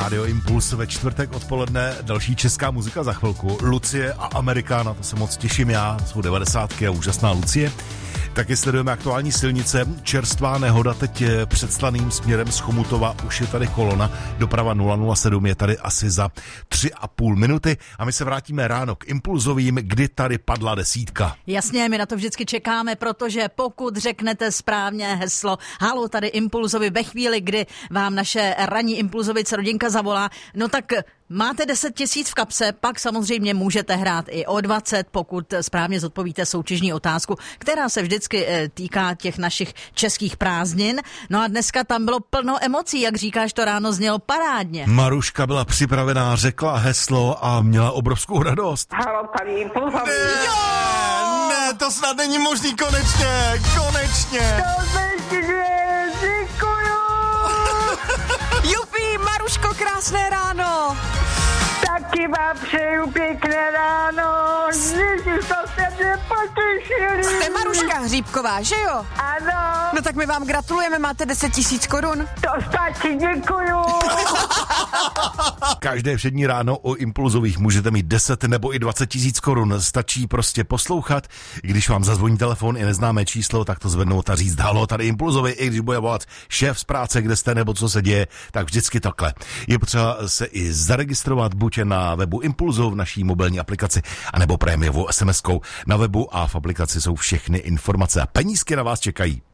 Rádio Impuls ve čtvrtek odpoledne, další česká muzika za chvilku. Lucie a Amerikána, to se moc těším já, jsou 90. a úžasná Lucie. Taky sledujeme aktuální silnice, čerstvá nehoda teď předslaným směrem z Chomutova, už je tady kolona, doprava 007 je tady asi za 3,5 minuty a my se vrátíme ráno k impulzovým, kdy tady padla desítka. Jasně, my na to vždycky čekáme, protože pokud řeknete správně heslo halo tady Impulzovi ve chvíli, kdy vám naše ranní Impulzovic rodinka zavolá, no tak máte 10 000 v kapse, pak samozřejmě můžete hrát i o 20, pokud správně zodpovíte soutěžní otázku, která se vždycky týká těch našich českých prázdnin. No a dneska tam bylo plno emocí, jak říkáš, to ráno znělo parádně. Maruška byla připravená, řekla heslo a měla obrovskou radost. Halo, tady Impulzový. Ne, to snad není možný, konečně. Děkuju. Jupi, Maruško, krásné ráno. Taky vám přeju pěkné ráno. Ježiš, to se mě potěšili. Jste Maruška Hříbková, že jo? Ano, No tak my vám gratulujeme, máte 10 000 korun. to stačí, děkuju. Každé všední ráno o Impulzových můžete mít 10 nebo i 20 000 korun. Stačí prostě poslouchat. Když vám zazvoní telefon i neznámé číslo, tak to zvednout a říct halo, tady Impulzovi, i když bude volat šéf z práce, kde jste nebo co se děje, tak vždycky takhle. Je potřeba se i zaregistrovat buď na webu Impulzu v naší mobilní aplikaci, anebo prémiovou SMS-kou. Na webu a v aplikaci jsou všechny informace a penízky na vás čekají.